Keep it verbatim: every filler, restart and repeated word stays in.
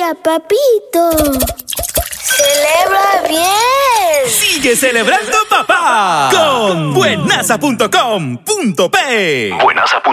Mira, papito. ¡Celebra bien! ¡Sigue celebrando, papá! Con buenaza punto com punto pe. Buenaza.